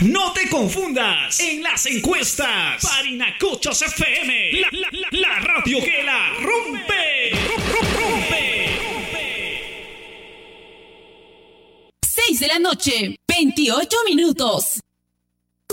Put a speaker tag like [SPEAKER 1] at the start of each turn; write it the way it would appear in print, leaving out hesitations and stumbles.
[SPEAKER 1] No te confundas en las encuestas. Parinacochos FM, la radio que la rompe.
[SPEAKER 2] 6 de la noche, 28 minutos.